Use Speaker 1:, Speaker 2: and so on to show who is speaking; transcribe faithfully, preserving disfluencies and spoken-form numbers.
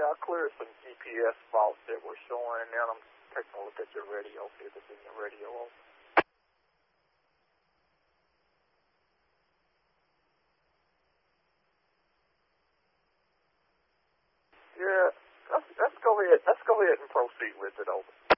Speaker 1: I cleared some G P S faults that were showing, and now I'm taking a look at your radio, see if it's in your radio. Yeah, let's, let's go ahead. Let's go ahead and proceed with it. Over.